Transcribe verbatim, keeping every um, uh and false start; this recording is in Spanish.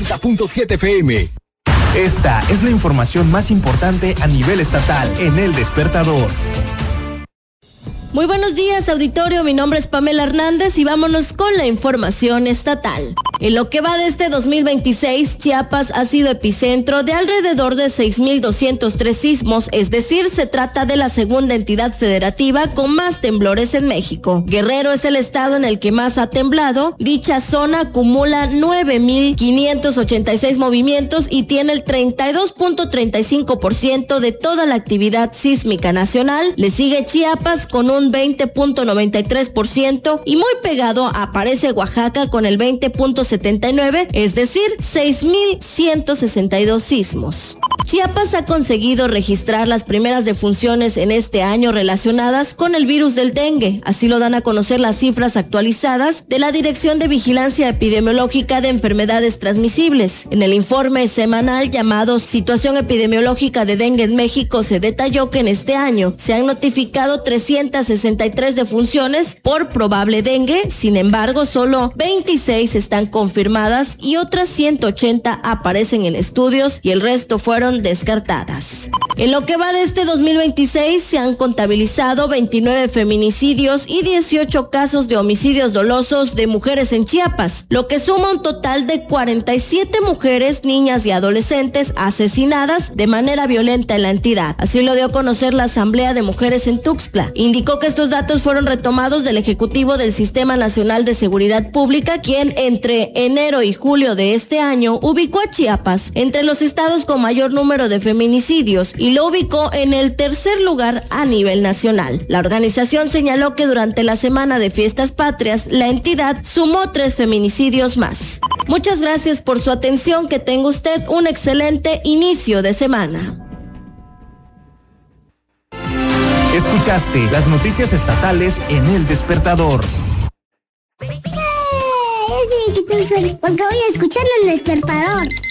noventa punto siete F M. Esta es la información más importante a nivel estatal en El Despertador. Muy buenos días, auditorio. Mi nombre es Pamela Hernández y vámonos con la información estatal. En lo que va de este dos mil veintiséis, Chiapas ha sido epicentro de alrededor de seis mil doscientos tres sismos, es decir, se trata de la segunda entidad federativa con más temblores en México. Guerrero es el estado en el que más ha temblado. Dicha zona acumula nueve mil quinientos ochenta y seis movimientos y tiene el treinta y dos punto treinta y cinco por ciento de toda la actividad sísmica nacional. Le sigue Chiapas con un veinte punto noventa y tres por ciento y muy pegado aparece Oaxaca con el veinte punto setenta y nueve, es decir, seis mil ciento sesenta y dos sismos. Chiapas ha conseguido registrar las primeras defunciones en este año relacionadas con el virus del dengue. Así lo dan a conocer las cifras actualizadas de la Dirección de Vigilancia Epidemiológica de Enfermedades Transmisibles. En el informe semanal llamado Situación Epidemiológica de Dengue en México se detalló que en este año se han notificado trescientas sesenta y tres defunciones por probable dengue. Sin embargo, solo veintiséis están confirmadas y otras ciento ochenta aparecen en estudios y el resto fueron descartadas. En lo que va de este dos mil veintiséis se han contabilizado veintinueve feminicidios y dieciocho casos de homicidios dolosos de mujeres en Chiapas, lo que suma un total de cuarenta y siete mujeres, niñas y adolescentes asesinadas de manera violenta en la entidad. Así lo dio a conocer la Asamblea de Mujeres en Tuxtla. Indicó que estos datos fueron retomados del Ejecutivo del Sistema Nacional de Seguridad Pública, quien entre enero y julio de este año ubicó a Chiapas entre los estados con mayor número de feminicidios y lo ubicó en el tercer lugar a nivel nacional. La organización señaló que durante la semana de fiestas patrias, la entidad sumó tres feminicidios más. Muchas gracias por su atención, que tenga usted un excelente inicio de semana. Escuchaste las noticias estatales en El Despertador. ¡Eh! Es bien que te suene, porque voy a escucharlo en El Despertador.